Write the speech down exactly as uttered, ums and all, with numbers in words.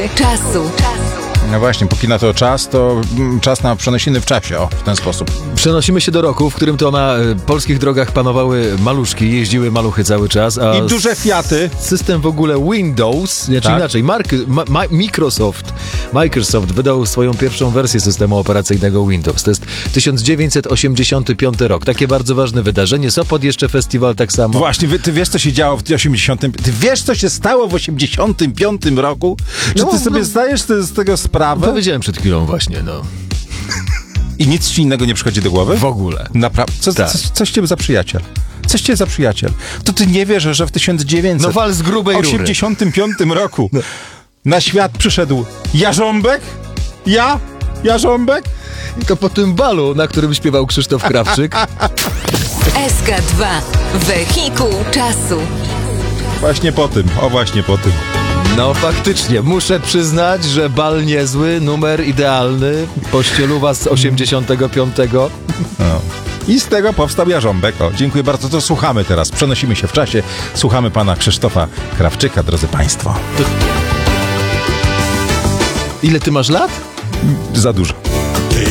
czasu. No właśnie, póki na to czas, to mm, czas na przenosiny w czasie, o, w ten sposób. Przenosimy się do roku, w którym to na y, polskich drogach panowały maluszki, jeździły maluchy cały czas. A I duże Fiaty. System w ogóle Windows, znaczy Tak. inaczej, Mark, ma, ma, Microsoft, Microsoft wydał swoją pierwszą wersję systemu operacyjnego Windows. To jest tysiąc dziewięćset osiemdziesiąty piąty rok. Takie bardzo ważne wydarzenie. Sopot jeszcze festiwal tak samo. Właśnie, wy, ty wiesz, co się działo w osiemdziesiątym Ty wiesz, co się stało w osiemdziesiątym piątym roku? Czy No, ty sobie no. zdajesz z, z tego sprawę? Powiedziałem przed chwilą właśnie, no. I nic ci innego nie przychodzi do głowy? W ogóle. Naprawdę? Co, Tak. co, coś cię za przyjaciel? Coś cię za przyjaciel? To ty nie wiesz, że w tysiąc dziewięćset No wal z grubej rury. osiemdziesiątym piątym roku na świat przyszedł Jarząbek? Ja? Jarząbek? I to po tym balu, na którym śpiewał Krzysztof Krawczyk. S K dwa. Wehikuł czasu. Właśnie po tym, o właśnie po tym. No faktycznie, muszę przyznać, że bal niezły, numer idealny, pościeluwa z osiemdziesiątego piątego. No. I z tego powstał Jarząbek. O, dziękuję bardzo, to słuchamy teraz. Przenosimy się w czasie. Słuchamy pana Krzysztofa Krawczyka, drodzy państwo. Ile ty masz lat? Za dużo.